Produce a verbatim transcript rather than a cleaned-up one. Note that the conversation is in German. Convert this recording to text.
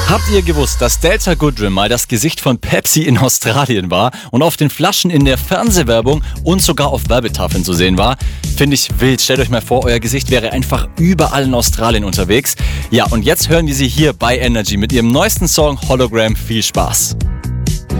Habt ihr gewusst, dass Delta Goodrem mal das Gesicht von Pepsi in Australien war und auf den Flaschen in der Fernsehwerbung und sogar auf Werbetafeln zu sehen war? Finde ich wild. Stellt euch mal vor, euer Gesicht wäre einfach überall in Australien unterwegs. Ja, und jetzt hören wir sie hier bei Energy mit ihrem neuesten Song Hologram. Viel Spaß.